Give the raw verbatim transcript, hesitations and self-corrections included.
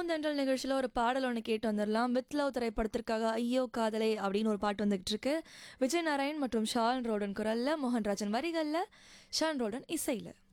பூந்தென்றல் நிகழ்ச்சியில் ஒரு பாடல் ஒன்று கேட்டு வந்துடலாம். வித் லவ் திரைப்படத்திற்காக ஐயோ காதலே அப்படின்னு ஒரு பாட்டு வந்துகிட்டு இருக்கு. விஜய் நாராயண் மற்றும் ஷான் ரோடன் குரல்ல, மோகன்ராஜன் வரிகள்ல, ஷான் ரோடன் இசையில்.